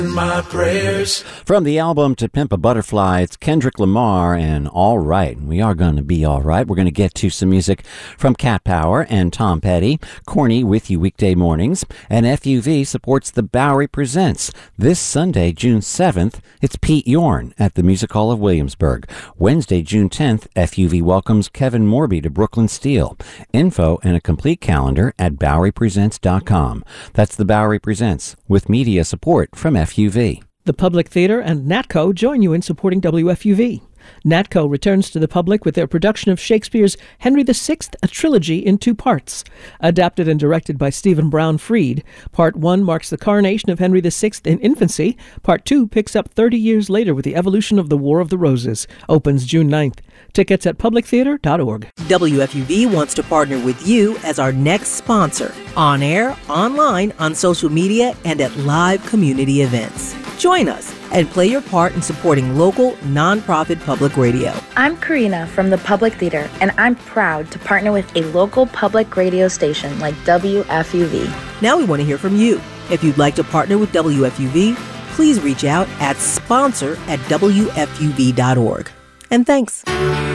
My prayers. From the album To Pimp a Butterfly, it's Kendrick Lamar and All Right. We are going to be all right. We're going to get to some music from Cat Power and Tom Petty. Corny with you weekday mornings. And FUV supports the Bowery Presents. This Sunday, June 7th, it's Pete Yorn at the Music Hall of Williamsburg. Wednesday, June 10th, FUV welcomes Kevin Morby to Brooklyn Steel. Info and a complete calendar at BoweryPresents.com. That's the Bowery Presents with media support from FUV. The Public Theater and NATCO join you in supporting WFUV. NATCO returns to the public with their production of Shakespeare's Henry VI, a trilogy in 2 parts. Adapted and directed by Stephen Brown Freed, Part 1 marks the coronation of Henry VI in infancy. Part 2 picks up 30 years later with the evolution of the War of the Roses. Opens June 9th. Tickets at publictheater.org. WFUV wants to partner with you as our next sponsor. On air, online, on social media, and at live community events. Join us and play your part in supporting local, nonprofit public radio. I'm Karina from the Public Theater, and I'm proud to partner with a local public radio station like WFUV. Now we want to hear from you. If you'd like to partner with WFUV, please reach out at sponsor@wfuv.org. And thanks.